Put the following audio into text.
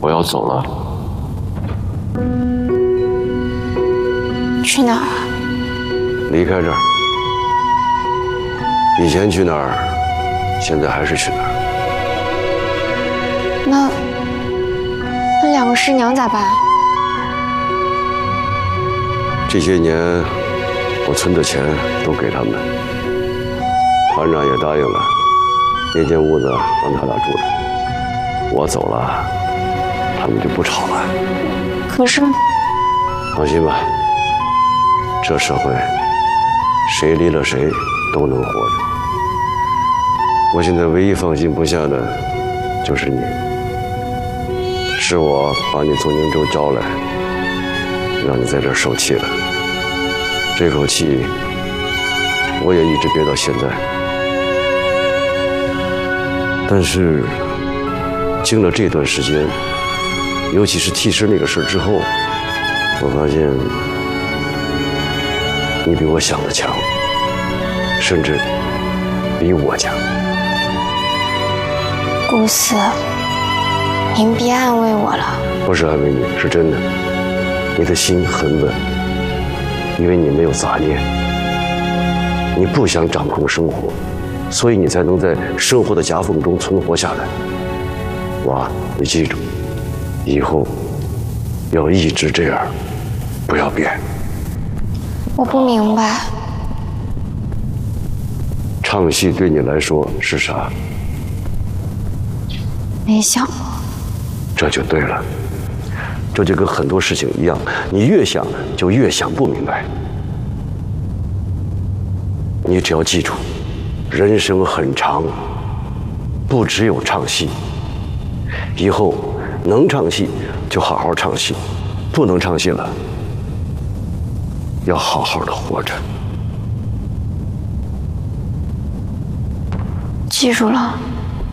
我要走了。 去哪儿？ 离开这儿。以前去哪儿，现在还是去哪儿。 那两个师娘咋办？ 这些年我存的钱都给他们，团长也答应了，那间屋子让他俩住着。我走了，他们就不吵了。 可是， 放心吧，这社会谁离了谁都能活着。我现在唯一放心不下的就是你，是我把你从宁州招来，让你在这儿受气了。这口气我也一直憋到现在，但是经了这段时间，尤其是替师那个事之后，我发现你比我想的强，甚至比我强。 顾思，您别安慰我了。 不是安慰你，是真的。你的心很稳，因为你没有杂念，你不想掌控生活，所以你才能在生活的夹缝中存活下来。娃，你记住，以后要一直这样，不要变。 我不明白， 唱戏对你来说是啥？ 没想过。 这就对了，这就跟很多事情一样，你越想就越想不明白。你只要记住，人生很长，不只有唱戏。以后能唱戏就好好唱戏，不能唱戏了，要好好的活着。 记住了。